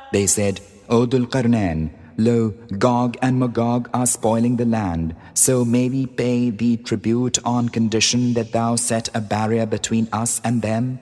They said, O Dhul Qarnain, lo, Gog and Magog are spoiling the land, so may we pay thee tribute on condition that thou set a barrier between us and them?